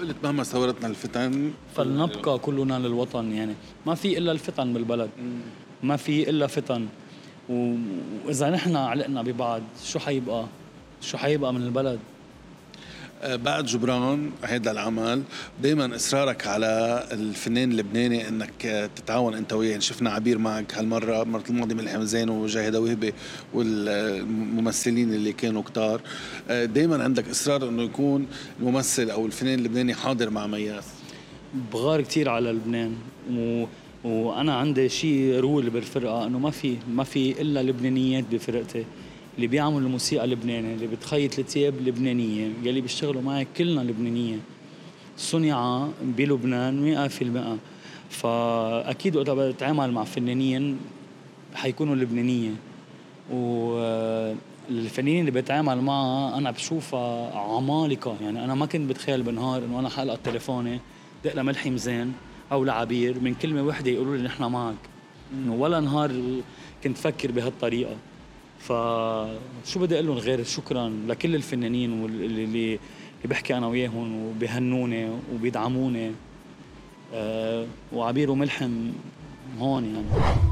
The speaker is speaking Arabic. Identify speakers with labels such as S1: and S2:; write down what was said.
S1: وقلت مهما ثورتنا الفتن
S2: فلنبقى كلنا للوطن. يعني ما في إلا الفتن بالبلد، ما في إلا فتن. وإذا نحن علقنا ببعض شو حيبقى من البلد؟
S1: بعد جبران هيدا العمل دايما اصرارك على الفنان اللبناني انك تتعاون انت وياه. يعني شفنا عبير معك هالمره، المره الماضيه ملحم زين وجاهده وهبه والممثلين اللي كانوا كتار. دايما عندك اصرار انه يكون الممثل او الفنان اللبناني حاضر مع مياس.
S2: بغار كتير على لبنان وانا عندي شيء رول بالفرقه انه ما في الا لبنانيات بفرقتي، اللي بيعملوا الموسيقى لبناني، اللي بتخيط الثياب لبنانيه، يلي بيشتغلوا معي كلنا لبنانيه صنعة بلبنان 100%. فاكيد وقت بتعامل مع فنانين حيكونوا لبنانيه، والفنانين اللي بتعامل معها انا بشوفها عمالقه. يعني انا ما كنت بتخيل بنهار انه انا حلقه تليفوني دق لملحم زين او لعبير من كلمه وحده يقولوا لي نحن معك. ولا نهار كنت فكر بهالطريقه. فشو بدي اقول لهم غير شكرا لكل الفنانين اللي بحكي انا وياهم وبيهنوني وبيدعموني. وعبير وملحم هون يعني.